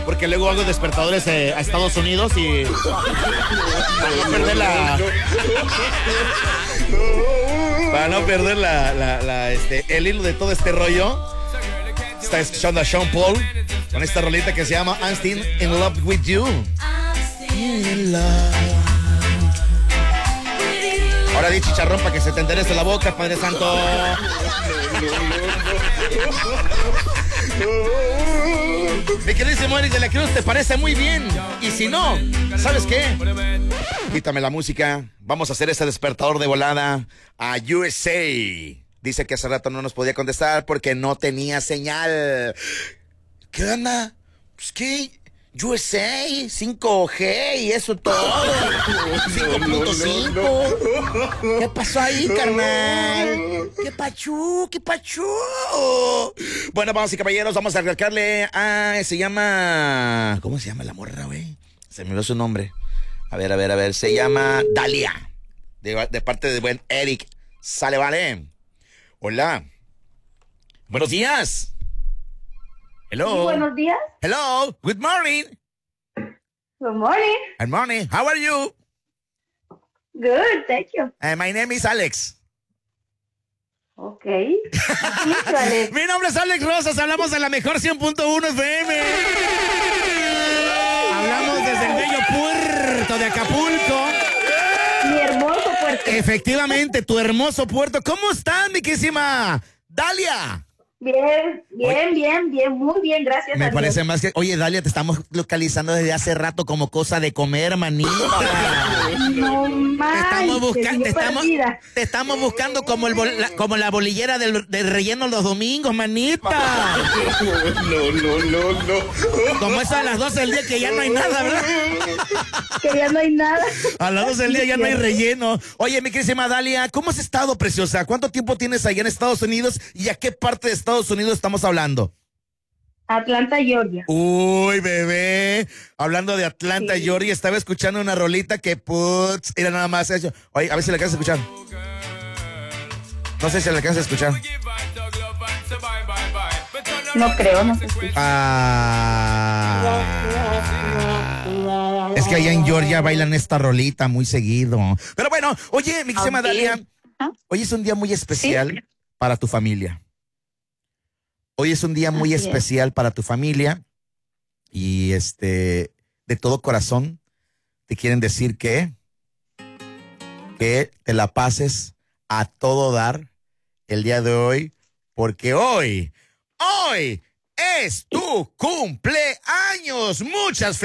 porque luego hago despertadores a Estados Unidos y para no perder el hilo de todo este rollo. Está escuchando a Sean Paul con esta rolita que se llama I'm Still in Love with You. In love. Ahora di chicharrón para que se te enderece la boca, Padre Santo. Mi queridísimo Eric de la Cruz, te parece muy bien. Y si no, ¿sabes qué? Quítame la música. Vamos a hacer ese despertador de volada a USA. Dice que hace rato no nos podía contestar porque no tenía señal. ¿Qué onda? Pues qué, USA, 5G y eso todo. 5.5. ¿Qué pasó ahí, carnal? ¿Qué pachú? Bueno, vamos y caballeros, vamos a arrancarle a... Se llama... ¿Cómo se llama la morra, güey? Se me olvidó su nombre. A ver. Se llama Dalia. De parte de buen Eric. Sale, vale. Hola. Buenos días. Hello. Sí, buenos días. Hello. Good morning. Good morning. Good morning. How are you? Good, thank you. My name is Alex. Okay. Mi nombre es Alex Rosas. Hablamos de la mejor 100.1 FM. Hablamos desde el bello puerto de Acapulco. Mi hermoso puerto. Efectivamente, tu hermoso puerto. ¿Cómo estás, mi querísima Dalia? Bien, muy bien, gracias. Me a parece Dios. más que... Oye, Dalia, te estamos localizando desde hace rato como cosa de comer, manita. No te estamos buscando como la bolillera del relleno los domingos, manita. No. Como eso a las 12 del día que ya no hay nada, ¿verdad? Que ya no hay nada. A las 12 del día ya no hay relleno. Oye, mi querísima Dalia, ¿cómo has estado, preciosa? ¿Cuánto tiempo tienes allá en Estados Unidos y a qué parte de Estados Unidos estamos hablando? Atlanta, Georgia. Uy, bebé. Hablando de Atlanta, Sí. Georgia, estaba escuchando una rolita que era nada más eso. Oye, a ver si la alcanzas a escuchar. No sé si la alcanzas a escuchar. No creo, no sé si. Es que allá en Georgia bailan esta rolita muy seguido. Pero bueno, oye, mi querida Dalia, hoy es un día muy especial para tu familia. Hoy es un día muy especial para tu familia y de todo corazón te quieren decir que te la pases a todo dar el día de hoy, porque hoy es tu cumpleaños. Muchas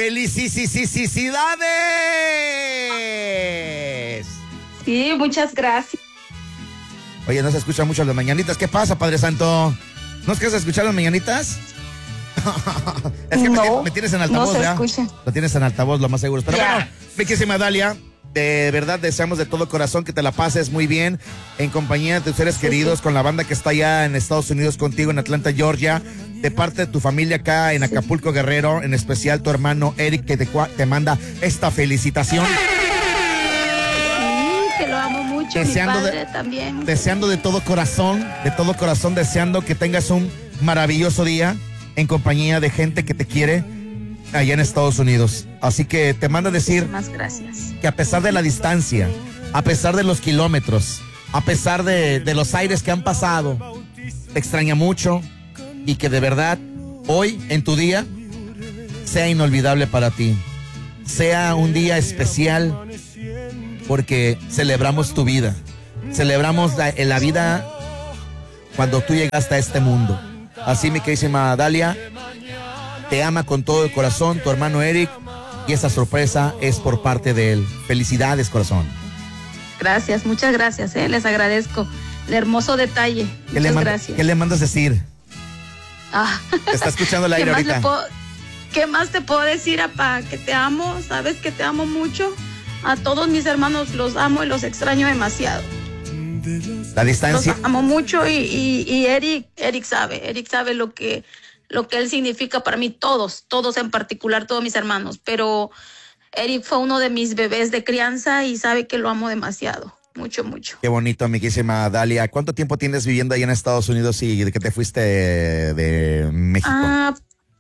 felicidades. Sí, muchas gracias. Oye, no se escuchan mucho las mañanitas. ¿Qué pasa, Padre Santo? ¿No es que se escuchan las mañanitas? Es que no, me tienes en altavoz, no se ¿ya? escucha. Lo tienes en altavoz, lo más seguro. Pero Ya. bueno, mi querísima Dalia, de verdad deseamos de todo corazón que te la pases muy bien en compañía de tus seres queridos, con la banda que está allá en Estados Unidos contigo, en Atlanta, Georgia, de parte de tu familia acá en Acapulco, Guerrero, en especial tu hermano Eric, que te manda esta felicitación. Que lo amo mucho, Deseando mi padre también. Deseando de todo corazón, deseando que tengas un maravilloso día en compañía de gente que te quiere allá en Estados Unidos. Así que te manda a decir Muchísimas gracias. que a pesar de la distancia, a pesar de los kilómetros, a pesar de los aires que han pasado, te extraña mucho y que de verdad hoy en tu día sea inolvidable para ti. Sea un día especial porque celebramos tu vida. Celebramos la vida cuando tú llegaste a este mundo. Así, mi queridísima Dalia, te ama con todo el corazón tu hermano Eric y esa sorpresa es por parte de él. Felicidades, corazón. Gracias, muchas gracias, les agradezco el hermoso detalle. Muchas gracias. ¿Qué le mandas decir? Ah. Te está escuchando el aire ahorita. ¿Qué más te puedo decir, apá? Que te amo, sabes que te amo mucho. A todos mis hermanos los amo y los extraño demasiado. La distancia. Los amo mucho y Eric sabe lo que él significa para mí, todos en particular, todos mis hermanos. Pero Eric fue uno de mis bebés de crianza y sabe que lo amo demasiado. Mucho. Qué bonito, amiguísima Dalia. ¿Cuánto tiempo tienes viviendo ahí en Estados Unidos y de que te fuiste de México?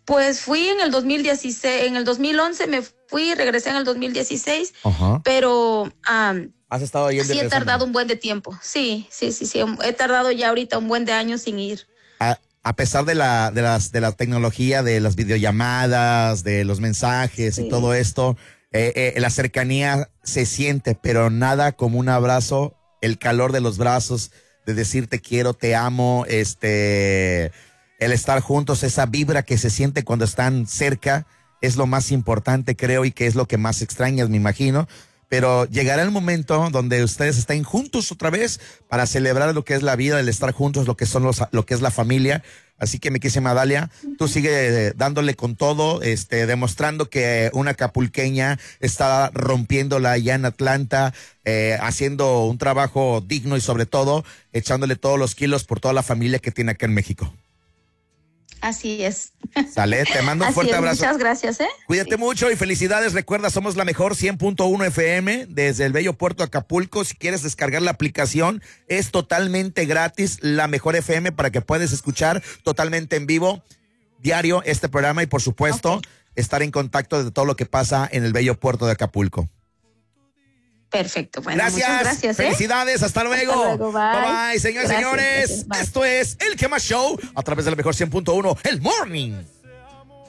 Pues fui en el 2016, en el 2011 me fui, regresé en el 2016, pero has estado ahí sí he tardado un buen de tiempo. Sí, he tardado ya ahorita un buen de años sin ir. A pesar de la tecnología, de las videollamadas, de los mensajes y todo esto, la cercanía se siente, pero nada como un abrazo, el calor de los brazos, de decir te quiero, te amo, el estar juntos, esa vibra que se siente cuando están cerca, es lo más importante, creo, y que es lo que más extrañas, me imagino. Pero llegará el momento donde ustedes estén juntos otra vez para celebrar lo que es la vida, el estar juntos, lo que es la familia. Así que, mi querida Dalia, tú sigue dándole con todo, demostrando que una acapulqueña está rompiéndola allá en Atlanta, haciendo un trabajo digno y sobre todo echándole todos los kilos por toda la familia que tiene acá en México. Así es. Sale, te mando un fuerte abrazo. Muchas gracias, Cuídate mucho y felicidades. Recuerda, somos la mejor 100.1 FM desde el bello puerto de Acapulco. Si quieres descargar la aplicación, es totalmente gratis, la mejor FM, para que puedas escuchar totalmente en vivo, diario, este programa y, por supuesto, estar en contacto de todo lo que pasa en el bello puerto de Acapulco. Perfecto, bueno, gracias, muchas gracias. Felicidades, hasta luego. Hasta luego, bye. Bye, señores, Gracias, señores. gracias, bye. Esto es El Que Más Show a través de la mejor 100.1, El Morning.